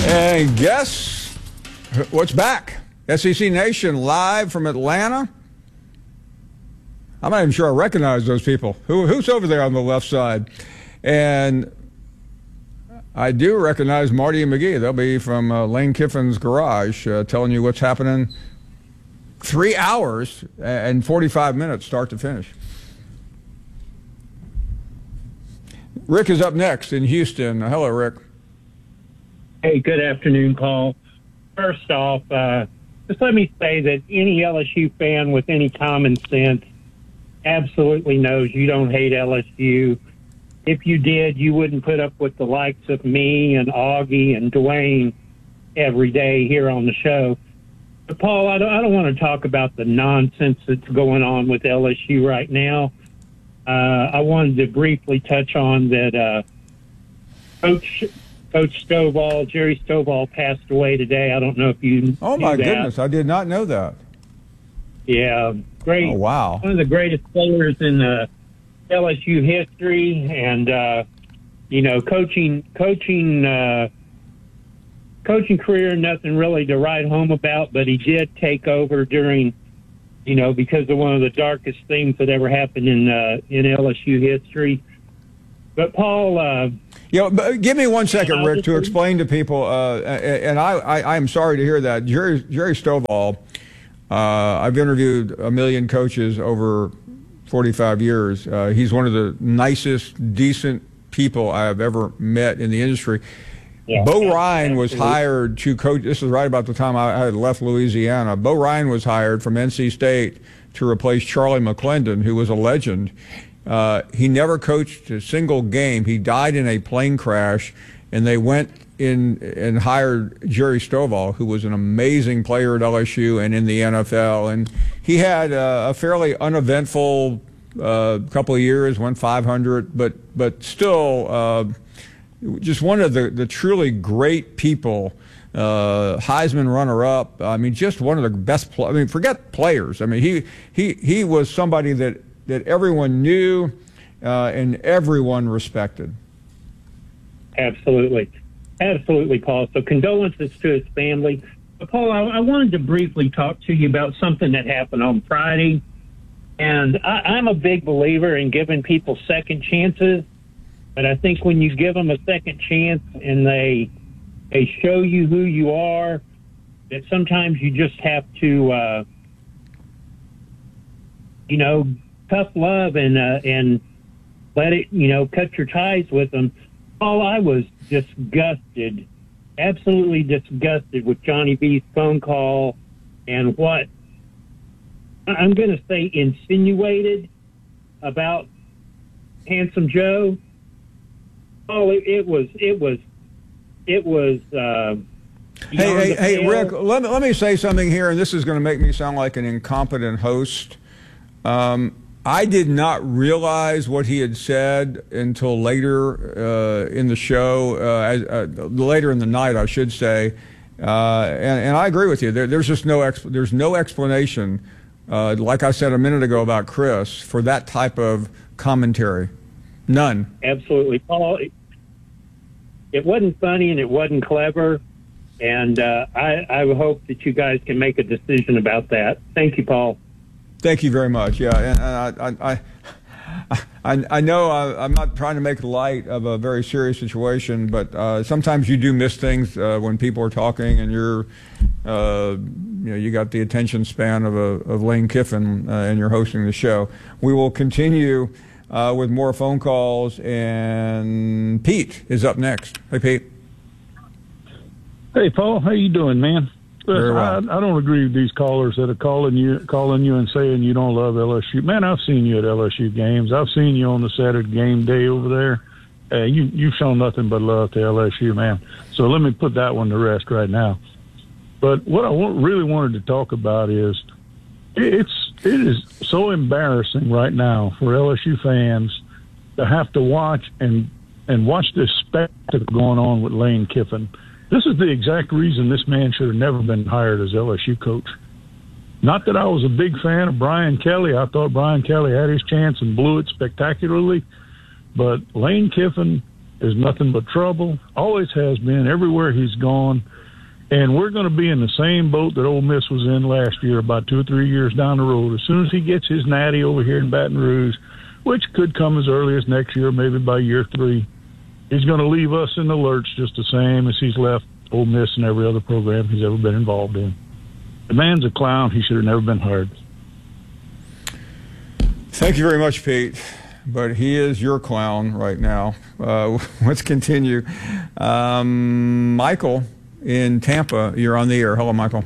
And guess what's back? SEC Nation live from Atlanta. I'm not even sure I recognize those people. Who's over there on the left side? And I do recognize Marty and McGee. They'll be from Lane Kiffin's garage telling you what's happening. 3 hours and 45 minutes start to finish. Rick is up next in Houston. Hello, Rick. Hey, good afternoon, Paul. First off, just let me say that any LSU fan with any common sense absolutely knows you don't hate LSU. If you did, you wouldn't put up with the likes of me and Augie and Dwayne every day here on the show. But, Paul, I don't want to talk about the nonsense that's going on with LSU right now. I wanted to briefly touch on that Coach Stovall, Jerry Stovall, passed away today. I don't know if you Oh, knew my that. goodness. I did not know that. Yeah, great. Oh, wow. One of the greatest players in LSU history, and coaching career, nothing really to write home about. But he did take over during, because of one of the darkest things that ever happened in LSU history. But Paul, give me 1 second, Rick, to explain to people. And I am sorry to hear that. Jerry Stovall. I've interviewed a million coaches over 45 years. He's one of the nicest, decent people I have ever met in the industry. Yeah, Bo Ryan was hired to coach. This is right about the time I had left Louisiana. Bo Ryan was hired from NC State to replace Charlie McClendon, who was a legend. He never coached a single game. He died in a plane crash, and they went in and hired Jerry Stovall, who was an amazing player at LSU and in the NFL. And he had a fairly uneventful couple of years, went 500, but still just one of the truly great people. Heisman runner-up. I mean, just one of the best. Forget players. I mean, he was somebody that everyone knew and everyone respected. Absolutely, Paul. So condolences to his family. But Paul, I wanted to briefly talk to you about something that happened on Friday. And I'm a big believer in giving people second chances. But I think when you give them a second chance and they show you who you are, that sometimes you just have to, tough love and let it, cut your ties with them. Paul, I was disgusted, absolutely disgusted with Johnny B's phone call and what I'm going to say insinuated about Handsome Joe. Oh, it was. Hey, Rick. Let me say something here, and this is going to make me sound like an incompetent host. I did not realize what he had said until later in the show, later in the night, I should say. And I agree with you. There's just no explanation, like I said a minute ago about Chris, for that type of commentary. None. Absolutely, Paul. It wasn't funny and it wasn't clever, and I hope that you guys can make a decision about that. Thank you, Paul. Thank you very much. Yeah, and I know I'm not trying to make light of a very serious situation, but sometimes you do miss things when people are talking, and you got the attention span of Lane Kiffin, and you're hosting the show. We will continue with more phone calls, and Pete is up next. Hey, Pete. Hey, Paul. How you doing, man? Very well. I don't agree with these callers that are calling you and saying you don't love LSU. Man, I've seen you at LSU games. I've seen you on the Saturday game day over there. You've shown nothing but love to LSU, man. So let me put that one to rest right now. But what I really wanted to talk about is it is so embarrassing right now for LSU fans to have to watch and watch this spectacle going on with Lane Kiffin. This is the exact reason this man should have never been hired as LSU coach. Not that I was a big fan of Brian Kelly. I thought Brian Kelly had his chance and blew it spectacularly. But Lane Kiffin is nothing but trouble. Always has been everywhere he's gone. And we're going to be in the same boat that Ole Miss was in last year, about 2 or 3 years down the road. As soon as he gets his natty over here in Baton Rouge, which could come as early as next year, maybe by year 3, he's going to leave us in the lurch just the same as he's left Ole Miss and every other program he's ever been involved in. The man's a clown. He should have never been hired. Thank you very much, Pete. But he is your clown right now. Let's continue. Michael in Tampa, you're on the air. Hello, Michael.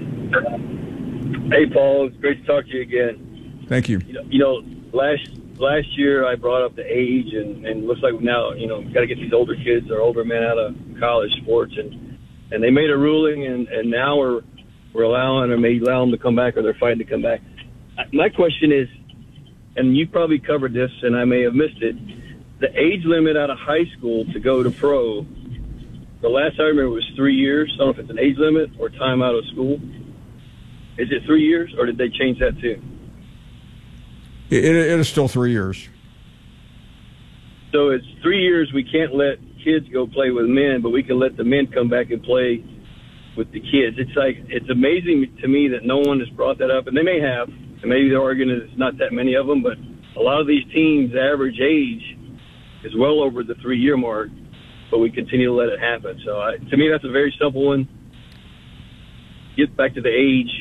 Hey, Paul. It's great to talk to you again. Thank you. Last year I brought up the age, and it looks like now, we've got to get these older kids or older men out of college sports, and they made a ruling, and now we're allowing or may allow them to come back, or they're fighting to come back. My question is, and you probably covered this, and I may have missed it, the age limit out of high school to go to pro, the last I remember was 3 years. I don't know if it's an age limit or time out of school. Is it 3 years, or did they change that too? It is still 3 years. So it's 3 years. We can't let kids go play with men, but we can let the men come back and play with the kids. It's amazing to me that no one has brought that up, and they may have, and maybe they're arguing that it's not that many of them, but a lot of these teams' average age is well over the 3 year mark, but we continue to let it happen. So to me, that's a very simple one. Get back to the age